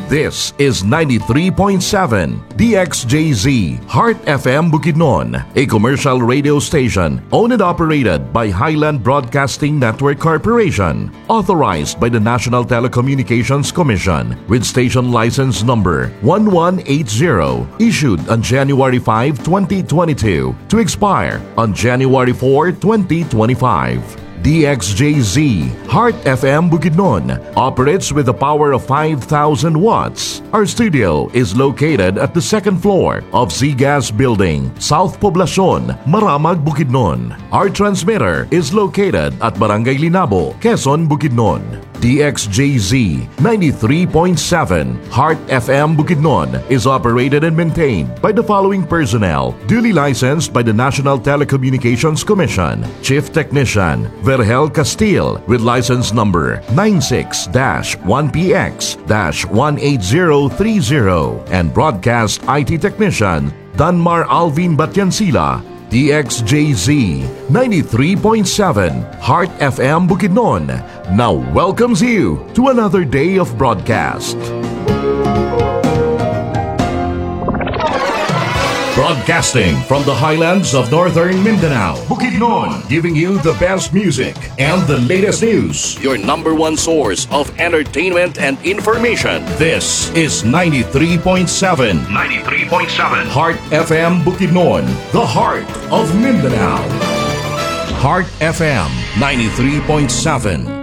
This is 93.7 DXJZ Heart FM Bukidnon, a commercial radio station owned and operated by Highland Broadcasting Network Corporation, authorized by the National Telecommunications Commission with station license number 1180, issued on January 5, 2022 to expire on January 4, 2025. DXJZ Heart FM Bukidnon operates with a power of 5,000 watts. Our studio is located at the second floor of Zigas Building, South Poblacion, Maramag, Bukidnon. Our transmitter is located at Barangay Linabo, Quezon, Bukidnon. DXJZ 93.7 Heart FM Bukidnon is operated and maintained by the following personnel, duly licensed by the National Telecommunications Commission. Chief Technician Vergel Castile with license number 96-1PX-18030 and Broadcast IT Technician Danmar Alvin Batyansila. DXJZ 93.7 Heart FM Bukidnon now welcomes you to another day of broadcast. Broadcasting from the highlands of northern Mindanao, Bukidnon, giving you the best music and the latest news. Your number one source of entertainment and information. This is 93.7 Heart FM Bukidnon, the heart of Mindanao. Heart FM 93.7